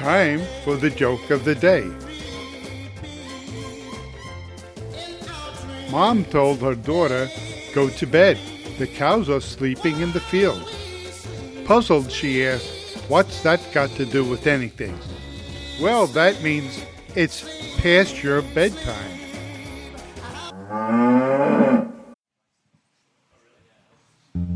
time for the joke of the day. Mom told her daughter, "Go to bed. The cows are sleeping in the field." Puzzled, she asked, "What's that got to do with anything?" "Well, that means it's past your bedtime."